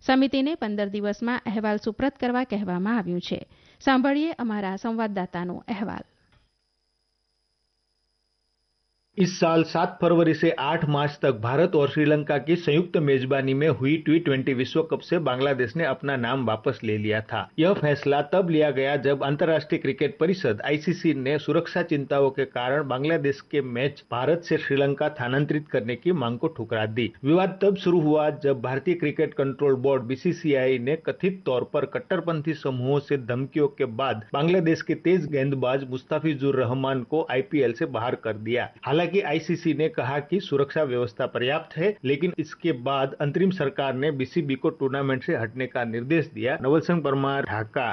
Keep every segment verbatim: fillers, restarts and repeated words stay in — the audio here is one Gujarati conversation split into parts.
સમિતિને પંદર દિવસમાં અહેવાલ સુપ્રત કરવા કહેવામાં આવ્યું છે. સાંભળીએ અમારા સંવાદદાતાનો અહેવાલ. इस साल सात फरवरी से आठ मार्च तक भारत और श्रीलंका की संयुक्त मेजबानी में हुई टी ट्वेंटी विश्व कप से बांग्लादेश ने अपना नाम वापस ले लिया था। यह फैसला तब लिया गया जब अंतर्राष्ट्रीय क्रिकेट परिषद आई सी सी ने सुरक्षा चिंताओं के कारण बांग्लादेश के मैच भारत से श्रीलंका स्थानांतरित करने की मांग को ठुकरा दी। विवाद तब शुरू हुआ जब भारतीय cricket control board B C सी आई ने कथित तौर पर कट्टरपंथी समूहों से धमकियों के बाद बांग्लादेश के तेज गेंदबाज मुस्तफिजुर रहमान को आई पी एल से बाहर कर दिया। हालांकि आई सी सी ने कहा कि सुरक्षा व्यवस्था पर्याप्त है, लेकिन इसके बाद अंतरिम सरकार ने बी सी बी को टूर्नामेंट से हटने का निर्देश दिया। नवलसिंह परमार, ढाका।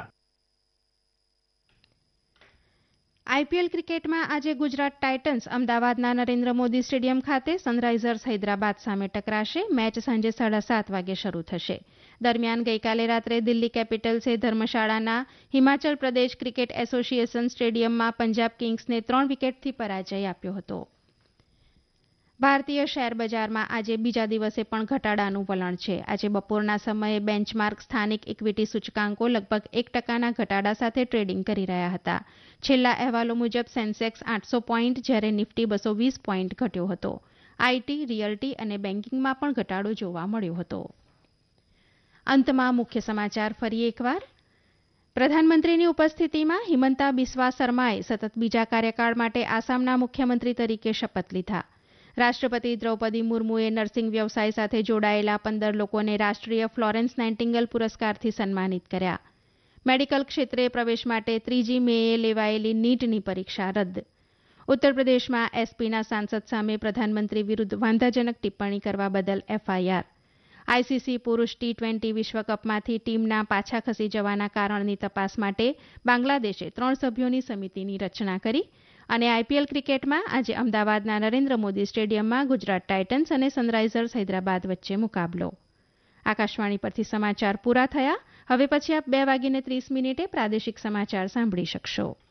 આઈપીએલ ક્રિકેટમાં આજે ગુજરાત ટાઇટન્સ અમદાવાદના નરેન્દ્ર મોદી સ્ટેડિયમ ખાતે સનરાઇઝર્સ હૈદરાબાદ સામે ટકરાશે. મેચ સાંજે સાડા સાત વાગે શરૂ થશે. દરમિયાન ગઈકાલે રાત્રે દિલ્હી કેપિટલ્સે ધર્મશાળાના હિમાચલ પ્રદેશ ક્રિકેટ એસોસિએશન સ્ટેડિયમમાં પંજાબ કિંગ્સને ત્રણ વિકેટથી પરાજય આપ્યો હતો. ભારતીય શેર બજારમાં આજે બીજા દિવસે પણ ઘટાડાનું વલણ છે. આજે બપોરના સમયે બેન્ચમાર્ક સ્થાનિક ઇક્વિટી સૂચકાંકો લગભગ એક ટકાના ઘટાડા સાથે ટ્રેડિંગ કરી રહ્યા હતા. છેલ્લા અહેવાલો મુજબ સેન્સેક્સ આઠસો પોઈન્ટ જ્યારે નિફ્ટી બસો વીસ પોઈન્ટ ઘટ્યો હતો. આઈટી, રિયલ્ટી અને બેન્કિંગમાં પણ ઘટાડો જોવા મળ્યો હતો. અંતમાં મુખ્ય સમાચાર ફરી એકવાર. પ્રધાનમંત્રીની ઉપસ્થિતિમાં હિમંતા બિસ્વા શર્માએ સતત બીજા કાર્યકાળ માટે આસામના મુખ્યમંત્રી તરીકે શપથ લીધા. રાષ્ટ્રપતિ દ્રૌપદી મુર્મુએ નર્સિંગ વ્યવસાય સાથે જોડાયેલા પંદર લોકોને રાષ્ટ્રીય ફ્લોરેન્સ નાઇટિંગેલ પુરસ્કારથી સન્માનિત કર્યા. મેડિકલ ક્ષેત્રે પ્રવેશ માટે ત્રીજી મેએ લેવાયેલી નીટની પરીક્ષા રદ. ઉત્તર પ્રદેશમાં એસપીના સાંસદ સામે પ્રધાનમંત્રી વિરુદ્ધ વાંધાજનક ટિપ્પણી કરવા બદલ એફઆઈઆર. આઈસીસી પુરુષ ટી ટ્વેન્ટી વિશ્વકપમાંથી ટીમના પાછા ખસી જવાના કારણની તપાસ માટે બાંગ્લાદેશે ત્રણ સભ્યોની સમિતિની રચના કરી. અને આઈપીએલ ક્રિકેટમાં આજે અમદાવાદના નરેન્દ્ર મોદી સ્ટેડિયમમાં ગુજરાત ટાઇટન્સ અને સનરાઇઝર્સ હૈદરાબાદ વચ્ચે મુકાબલો. આકાશવાણી પરથી સમાચાર પૂરા થયા. હવે પછી આપ બે વાગીને ત્રીસ મિનિટે પ્રાદેશિક સમાચાર સાંભળી શકશો.